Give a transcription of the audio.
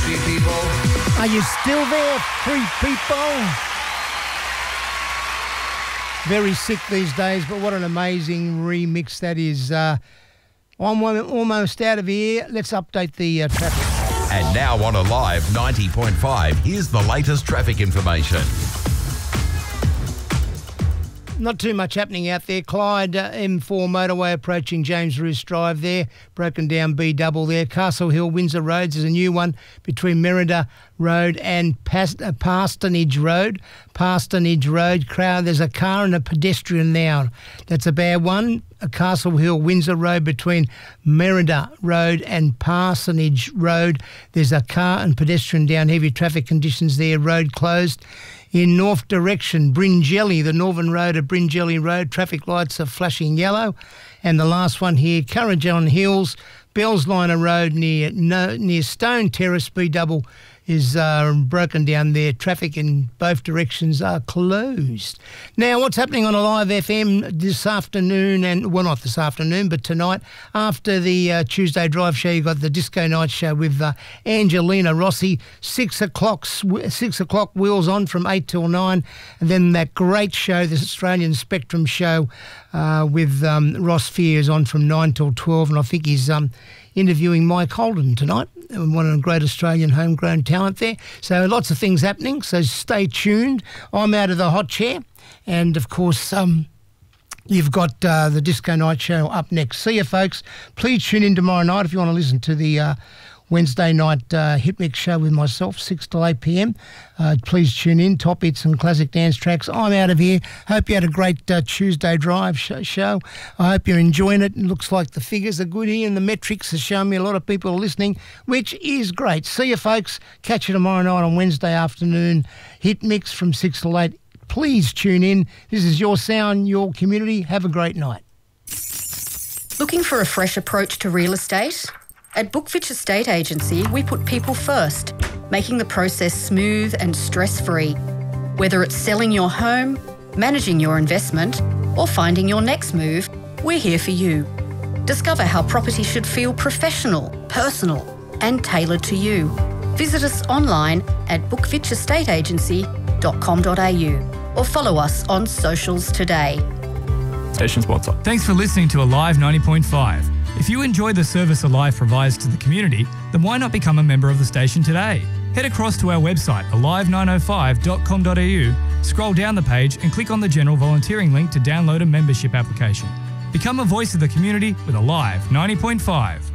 Three people. Are you still there, three people? Very sick these days, but what an amazing remix that is. I'm almost out of here. Let's update the traffic. And now on Alive 90.5, here's the latest traffic information. Not too much happening out there. Clyde M4 motorway approaching James Roos Drive there. Broken down B double there. Castle Hill, Windsor Roads is a new one between Merida Road and Parsonage Road. Parsonage Road. There's a car and a pedestrian now. That's a bad one. Castle Hill, Windsor Road between Merida Road and Parsonage Road. There's a car and pedestrian down. Heavy traffic conditions there. Road closed. In north direction, Bringelly, the northern road of Bringelly Road, traffic lights are flashing yellow. And the last one here, Currajong Hills, Bellsliner Road near Stone Terrace, B double is broken down there. Traffic in both directions are closed. Now, what's happening on Alive FM this afternoon, well, not this afternoon, but tonight, after the Tuesday Drive show, you've got the Disco Night show with Angelina Rossi, 6 o'clock Wheels On from 8 till 9, and then that great show, this Australian Spectrum show with Ross Fears on from 9 till 12, and I think he's interviewing Mike Holden tonight, one of the great Australian homegrown talent there. So lots of things happening, so stay tuned. I'm out of the hot chair, and of course you've got the Disco Night show up next. See you, folks. Please tune in tomorrow night if you want to listen to the Wednesday night hit mix show with myself, 6 to 8 p.m. Please tune in, top hits and classic dance tracks. I'm out of here. Hope you had a great Tuesday Drive show. I hope you're enjoying it. It looks like the figures are good here and the metrics are showing me a lot of people are listening, which is great. See you, folks. Catch you tomorrow night on Wednesday afternoon. Hit mix from 6 to 8. Please tune in. This is your sound, your community. Have a great night. Looking for a fresh approach to real estate? At Bookfitch Estate Agency, we put people first, making the process smooth and stress-free. Whether it's selling your home, managing your investment, or finding your next move, we're here for you. Discover how property should feel professional, personal, and tailored to you. Visit us online at bookfitchestateagency.com.au or follow us on socials today. Station sponsor. Thanks for listening to Alive 90.5. If you enjoy the service Alive provides to the community, then why not become a member of the station today? Head across to our website, alive905.com.au, scroll down the page and click on the general volunteering link to download a membership application. Become a voice of the community with Alive 90.5.